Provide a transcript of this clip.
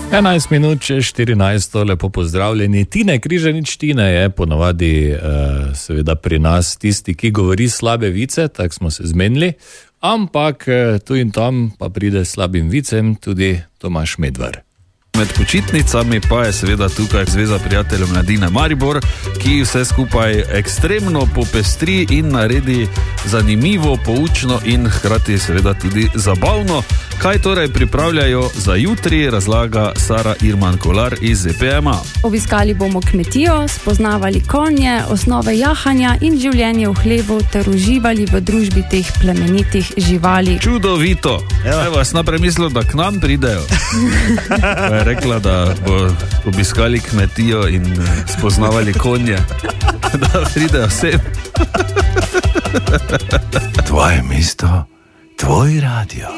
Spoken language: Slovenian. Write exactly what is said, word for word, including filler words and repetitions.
enajst minut čez štirinajst, lepo pozdravljeni. Tine Križanič, Tine je ponovadi uh, seveda pri nas tisti, ki govori slabe vice, tako smo se zmenili, ampak uh, tu in tam pa pride slabim vicem tudi Tomaž Medvar. Med počitnicami pa je seveda tukaj Zveza prijateljev mladine Maribor, ki vse skupaj ekstremno popestri in naredi zanimivo, poučno in hkrati seveda tudi zabavno. Kaj torej pripravljajo za jutri, razlaga Sara Irman Kolar iz Z P M A. Obiskali bomo kmetijo, spoznavali konje, osnove jahanja in življenje v hlevu ter uživali v družbi teh plemenitih živali. Čudovito! Evo, jaz sem premislil, da k nam pridejo. Pa je rekla, da bo obiskali kmetijo in spoznavali konje. Da pridejo vsem. Tvoje mesto, tvoj radio.